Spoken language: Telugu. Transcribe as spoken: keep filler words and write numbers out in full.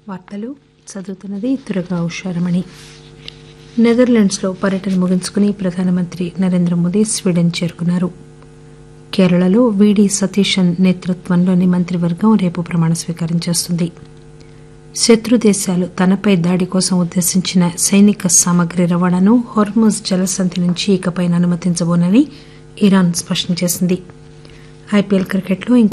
వార్తలు చదువుతున్నది దుర్గా ఉషారమణి. నెదర్లాండ్స్లో పర్యటన ముగించుకుని ప్రధానమంత్రి నరేంద్ర మోదీ స్వీడన్ చేరుకున్నారు. కేరళలో వీడీ సతీశన్ నేతృత్వంలోని మంత్రివర్గం రేపు ప్రమాణ స్వీకారం చేస్తుంది. శత్రు దేశాలు తనపై దాడి కోసం ఉద్దేశించిన సైనిక సామగ్రి రవాణాను హోర్ముజ్ జలసంధి నుంచి ఇకపై అనుమతించబోనని ఇరాన్ స్పష్టం చేసింది. ఐపీఎల్ క్రికెట్లో